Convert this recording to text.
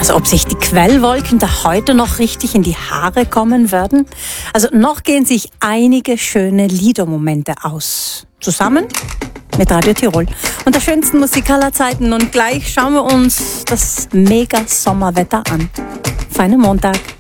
Also ob sich die Quellwolken da heute noch richtig in die Haare kommen werden? Also noch gehen sich einige schöne Liedermomente aus. Zusammen mit Radio Tirol und der schönsten Musik aller Zeiten. Und gleich schauen wir uns das mega Sommerwetter an. Feinen Montag.